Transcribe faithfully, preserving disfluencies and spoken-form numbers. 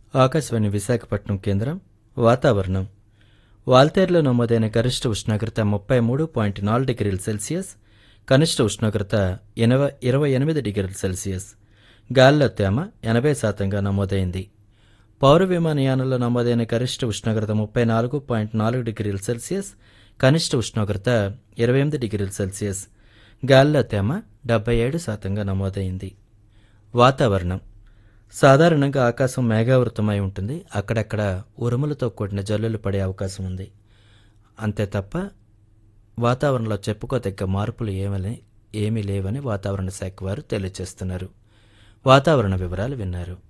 ఆకాశవాణి విశాఖపట్నం కేంద్రం వాతావరణం వాల్తేరులో నమోదైన గరిష్ట ఉష్ణోగ్రత ముప్పై మూడు పాయింట్ నాలుగు డిగ్రీల సెల్సియస్, కనిష్ట ఉష్ణోగ్రత ఎనభై ఇరవై ఎనిమిది డిగ్రీల సెల్సియస్. గాలిలో తేమ ఎనభై శాతంగా నమోదైంది. పౌర విమానయానంలో నమోదైన గరిష్ట ఉష్ణోగ్రత ముప్పై నాలుగు పాయింట్ నాలుగు డిగ్రీల సెల్సియస్, కనిష్ట ఉష్ణోగ్రత ఇరవై ఎనిమిది డిగ్రీల సెల్సియస్. గాలిలో తేమ డెబ్బై ఏడు శాతంగా నమోదైంది. వాతావరణం సాధారణంగా ఆకాశం మేఘావృతమై ఉంటుంది. అక్కడక్కడ ఉరుములతో కూడిన జల్లులు పడే అవకాశం ఉంది. అంతే తప్ప వాతావరణంలో చెప్పుకోదగ్గ మార్పులు ఏమని ఏమీ లేవని వాతావరణ శాఖ వారు తెలియజేస్తున్నారు. వాతావరణ వివరాలు విన్నారు.